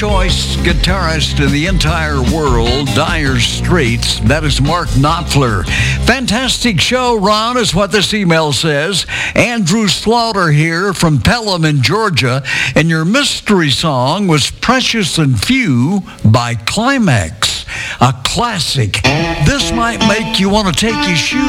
choice guitarist in the entire world, Dire Straits. That is Mark Knopfler. Fantastic show, Ron, is what this email says. Andrew Slaughter here from Pelham in Georgia. And your mystery song was Precious and Few by Climax. A classic. This might make you want to take your shoes